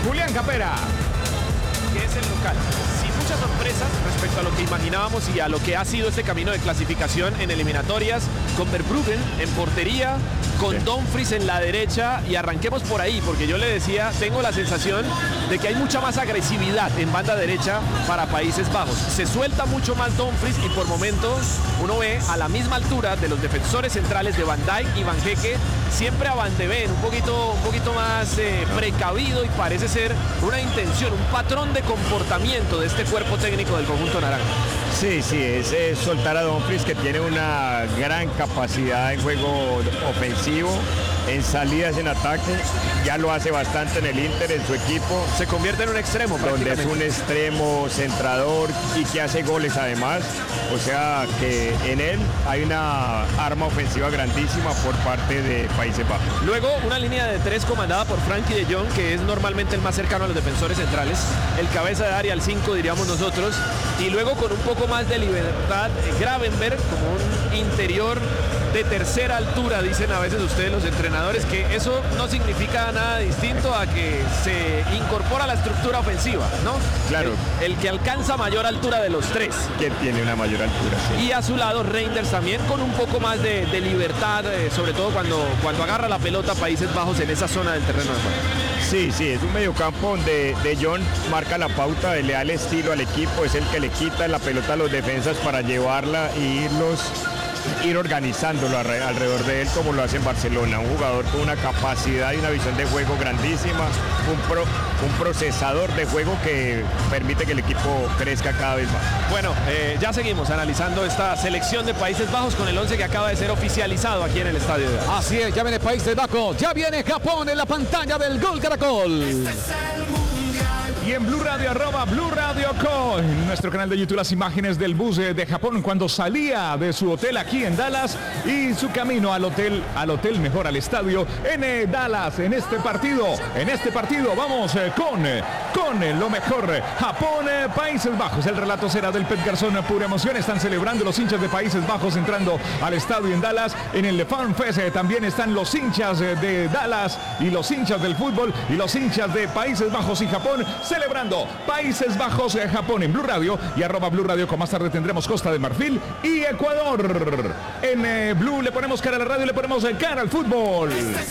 Julián Capera. Que es el local. Sin muchas sorpresas respecto a lo que imaginábamos y a lo que ha sido este camino de clasificación en eliminatorias, con Verbruggen en portería, con Dumfries en la derecha, y arranquemos por ahí, porque yo le decía, tengo la sensación de que hay mucha más agresividad en banda derecha para Países Bajos. Se suelta mucho más Dumfries y por momentos uno ve a la misma altura de los defensores centrales de Van Dijk y Van Hecke, siempre a Van de Ven, un poquito más precavido, y parece ser una intención, un patrón de comportamiento de este cuerpo técnico del conjunto naranja. Sí, es soltar a Dumfries, que tiene una gran capacidad en juego ofensivo, en salidas, en ataque. Ya lo hace bastante en el Inter, en su equipo. Se convierte en un extremo, donde es un extremo centrador y que hace goles además. O sea que en él hay una arma ofensiva grandísima por parte de Países Bajos. Luego una línea de 3 comandada por Frankie de Jong, que es normalmente el más cercano a los defensores centrales, el cabeza de área, el 5 diríamos nosotros, y luego con un poco más de libertad Gravenberch como un interior de tercera altura, dicen a veces ustedes los entrenadores, que eso no significa nada distinto a que se incorpora a la estructura ofensiva, ¿no? Claro. El que alcanza mayor altura de los tres. Que tiene una mayor altura, sí. Y a su lado Reinders también con un poco más de libertad, sobre todo cuando agarra la pelota Países Bajos en esa zona del terreno de juego. Sí, es un mediocampo donde De Jong marca la pauta, le da el estilo al equipo, es el que le quita la pelota a los defensas para llevarla e ir organizándolo alrededor de él, como lo hace en Barcelona. Un jugador con una capacidad y una visión de juego grandísima, un procesador de juego que permite que el equipo crezca cada vez más. Bueno, ya seguimos analizando esta selección de Países Bajos con el 11 que acaba de ser oficializado aquí en el estadio. Así es, ya viene Países Bajos, ya viene Japón en la pantalla del Gol Caracol. Y en Blue Radio, @Blue Radio Co, en nuestro canal de YouTube, las imágenes del bus de Japón cuando salía de su hotel aquí en Dallas y su camino al hotel mejor, al estadio en Dallas. En este partido vamos con lo mejor. Japón, Países Bajos. El relato será del Pet Garzón, pura emoción. Están celebrando los hinchas de Países Bajos entrando al estadio en Dallas. En el Farm Fest también están los hinchas de Dallas y los hinchas del fútbol y los hinchas de Países Bajos y Japón, celebrando Países Bajos, Japón en Blue Radio y @Blue Radio. Con más tarde tendremos Costa de Marfil y Ecuador. En Blue le ponemos cara a la radio y le ponemos cara al fútbol.